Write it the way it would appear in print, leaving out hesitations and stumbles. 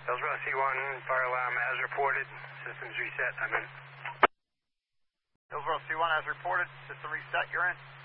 Hillsborough C1, fire alarm as reported. Systems reset. I'm in. Hillsborough C1 as reported. System reset. You're in.